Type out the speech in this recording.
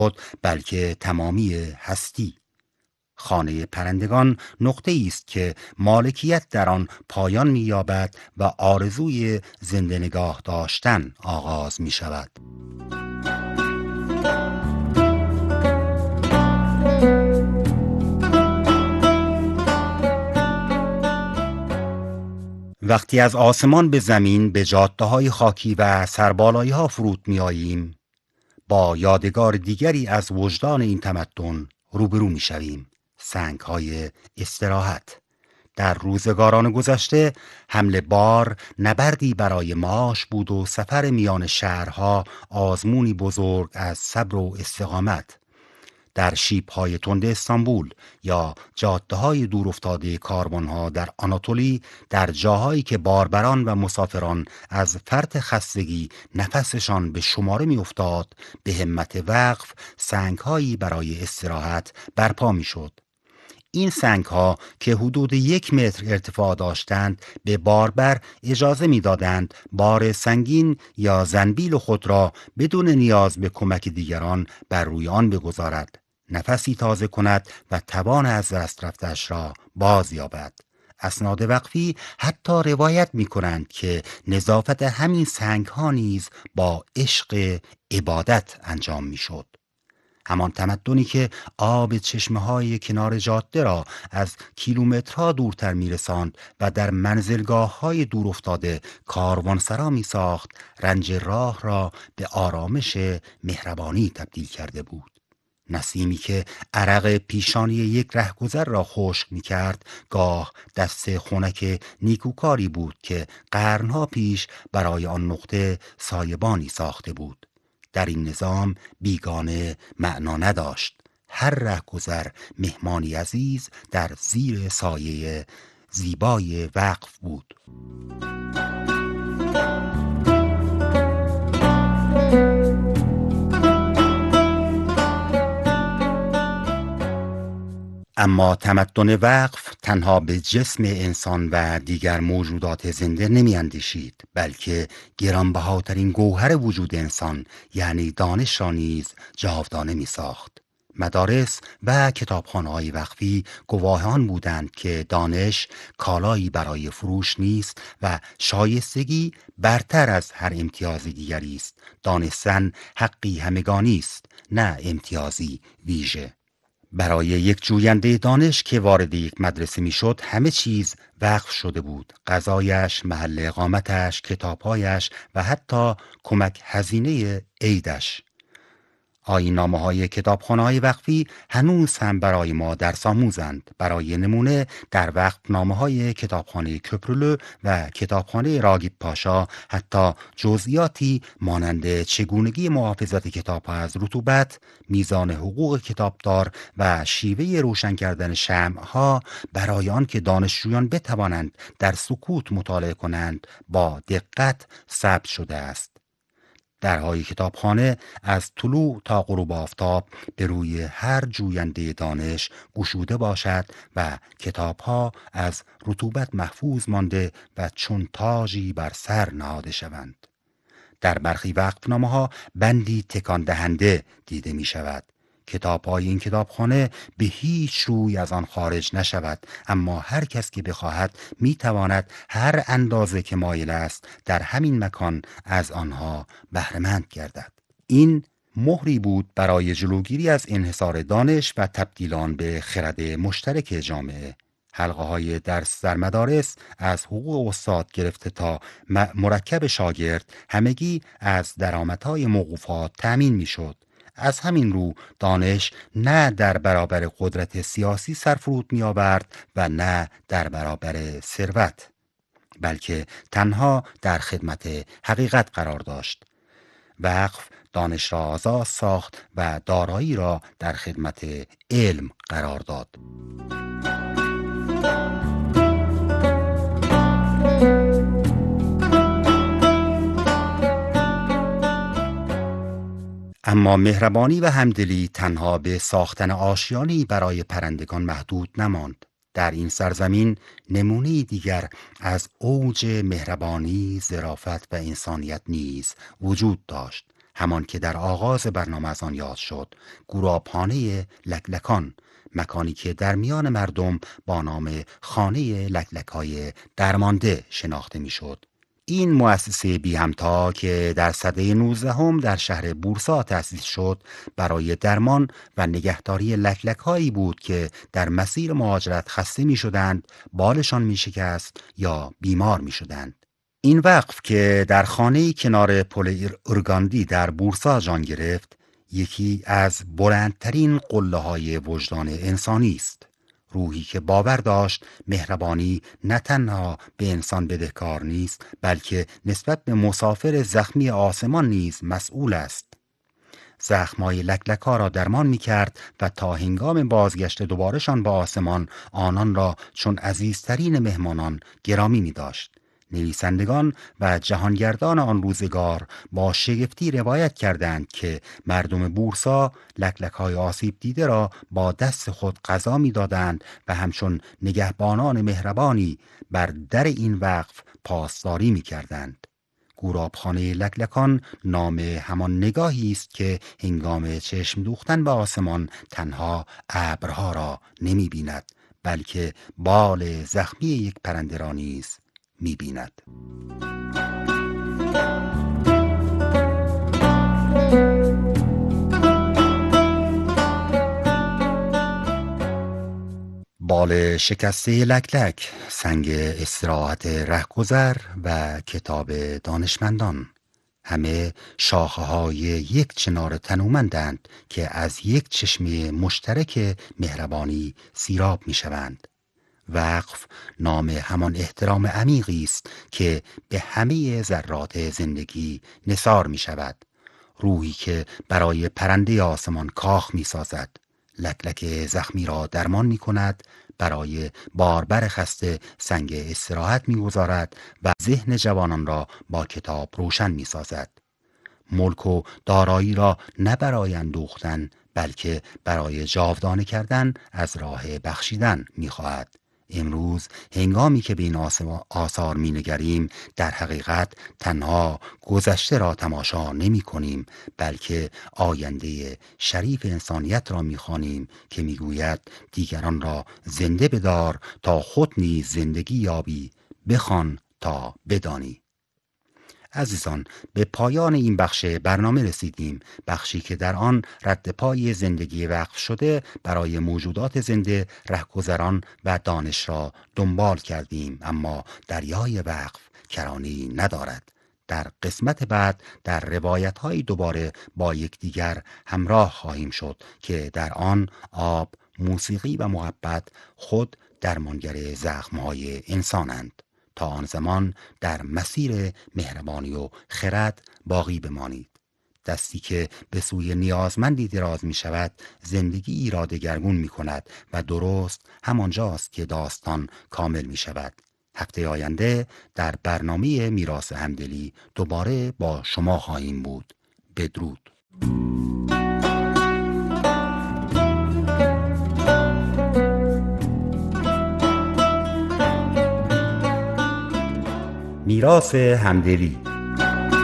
بلکه تمامی هستی. خانه پرندگان نقطه‌ای است که مالکیت در آن پایان می‌یابد و آرزوی زنده نگاه داشتن آغاز می‌شود. وقتی از آسمان به زمین به جاده‌های خاکی و سربالایی‌ها فرود می‌آییم، با یادگار دیگری از وجدان این تمدن روبرو می‌شویم: سنگ‌های استراحت. در روزگاران گذشته حمل بار نبردی برای معاش بود و سفر میان شهرها آزمونی بزرگ از صبر و استقامت. در شیب‌های تند استانبول یا جاده‌های دور افتاده کاروان‌ها در آناتولی، در جاهایی که باربران و مسافران از فرط خستگی نفسشان به شماره می‌افتاد، به همت وقف سنگ‌هایی برای استراحت برپا می‌شد. این سنگ‌ها که حدود 1 متر ارتفاع داشتند به باربر اجازه می‌دادند بار سنگین یا زنبیل خود را بدون نیاز به کمک دیگران بر روی آن بگذارد، نفسی تازه کند و توان از دست رفته‌اش را باز یابد. اسناد وقفی حتی روایت می‌کنند که نظافت همین سنگ‌ها نیز با عشق عبادت انجام می‌شد. همان تمدنی که آب چشمه‌های کنار جاده را از کیلومترها دورتر می‌رساند و در منزلگاه‌های دور افتاده کاروانسرا می‌ساخت، رنج راه را به آرامش مهربانی تبدیل کرده بود. نسیمی که عرق پیشانی یک رهگذر را خشک می‌کرد، گاه دست خنک نیکوکاری بود که قرنها پیش برای آن نقطه سایبانی ساخته بود. در این نظام بیگانه معنا نداشت. هر رهگذر مهمانی عزیز در زیر سایه زیبای وقف بود. اما تمدن وقف تنها به جسم انسان و دیگر موجودات زنده نمی اندیشید، بلکه گرانبهاترین گوهر وجود انسان یعنی دانش را نیز جاودانه می ساخت. مدارس و کتابخانه‌های وقفی گواهان بودند که دانش کالایی برای فروش نیست و شایستگی برتر از هر امتیاز دیگری است. دانستن حقی همگانی است، نه امتیازی ویژه. برای یک جوینده دانش که وارد یک مدرسه میشد همه چیز وقف شده بود: غذایش، محل اقامتش، کتابهایش و حتی کمک هزینه عیدش. آیین‌نامه‌های کتابخانه‌های وقفی هنوز هم برای ما درس آموزند. برای نمونه در وقفنامه‌های کتابخانه کپرولو و کتابخانه راگیب پاشا حتی جزئیاتی مانند چگونگی محافظت کتاب‌ها از رطوبت، میزان حقوق کتابدار و شیوه روشن کردن شمع‌ها برای آن که دانشجویان بتوانند در سکوت مطالعه کنند با دقت ثبت شده است. درهای کتابخانه از طلوع تا غروب آفتاب به روی هر جوینده دانش گشوده باشد و کتابها از رطوبت محفوظ مانده و چون تاجی بر سر نهاده شوند. در برخی وقفنامه‌ها بندی تکان دهنده دیده می شود: کتاب‌های این کتابخانه به هیچ روی از آن خارج نشود، اما هر کس که بخواهد میتواند هر اندازه که مایل است در همین مکان از آنها بهره‌مند گردد. این مهری بود برای جلوگیری از انحصار دانش و تبدیل آن به خرد مشترک جامعه. حلقه های درس در مدارس از حقوق استاد گرفته تا مرکب شاگرد همگی از درآمدهای موقوفات تأمین میشد. از همین رو دانش نه در برابر قدرت سیاسی سرفرود می آورد و نه در برابر ثروت، بلکه تنها در خدمت حقیقت قرار داشت. وقف دانش را آزاد ساخت و دارایی را در خدمت علم قرار داد. اما مهربانی و همدلی تنها به ساختن آشیانی برای پرندگان محدود نماند. در این سرزمین نمونه دیگر از اوج مهربانی، ظرافت و انسانیت نیز وجود داشت. همان که در آغاز برنامه از آن یاد شد، گورابخانه لکلکان، مکانی که در میان مردم با نام خانه لکلک‌های درمانده شناخته میشد. این مؤسسه بی همتا که در سده 19 در شهر بورسا تأسیس شد، برای درمان و نگهداری لکلک‌هایی بود که در مسیر مهاجرت خسته می شدند، بالشان می شکست یا بیمار می شدند. این وقف که در خانه‌ای کنار پل ارگاندی در بورسا جان گرفت، یکی از بلندترین قله‌های وجدان انسانی است. روحی که باور داشت مهربانی نه تنها به انسان بدهکار نیست، بلکه نسبت به مسافر زخمی آسمان نیز مسئول است. زخمای لکلک‌ها را درمان می کرد و تا هنگام بازگشت دوبارشان به آسمان آنان را چون عزیزترین مهمانان گرامی می داشت. نویسندگان و جهانگردان آن روزگار با شگفتی روایت کردند که مردم بورسا لکلک‌های آسیب دیده را با دست خود غذا می دادند و همچون نگهبانان مهربانی بر در این وقف پاسداری می کردند. گورابخانه لکلکان نام همان نگاهی است که هنگام چشم دوختن به آسمان تنها ابرها را نمی بیند، بلکه بال زخمی یک پرنده را نیز می بیند. بال شکسته لکلک، سنگ استراحت رهگذر و کتاب دانشمندان، همه شاخه های یک چنار تنومندند که از یک چشمه مشترک مهربانی سیراب می شوند. وقف نام همان احترام عمیقی است که به همه ذرات زندگی نثار می شود. روحی که برای پرنده آسمان کاخ می سازد، لکلک زخمی را درمان می کند، برای باربر خسته سنگ استراحت می گذارد و ذهن جوانان را با کتاب روشن می سازد. ملک و دارایی را نه برای اندوختن، بلکه برای جاودانه کردن از راه بخشیدن می خواهد. امروز هنگامی که به این آثار می نگریم، در حقیقت تنها گذشته را تماشا نمی کنیم، بلکه آینده شریف انسانیت را می خوانیم که می گوید دیگران را زنده بدار تا خود نیز زندگی یابی، بخوان تا بدانی. عزیزان، به پایان این بخش برنامه رسیدیم، بخشی که در آن رد پای زندگی وقف شده برای موجودات زنده، رهگذران و دانش را دنبال کردیم، اما دریای وقف کرانه‌ای ندارد. در قسمت بعد در روایت‌های دوباره با یکدیگر همراه خواهیم شد که در آن آب، موسیقی و محبت خود درمانگر زخم‌های انسانند. تا آن زمان در مسیر مهربانی و خرد باقی بمانید. دستی که به سوی نیازمندی دراز می شود، زندگی را دگرگون می کند و درست همانجاست که داستان کامل می شود. هفته آینده در برنامه میراث همدلی دوباره با شما خواهیم بود. بدرود. میراث همدلی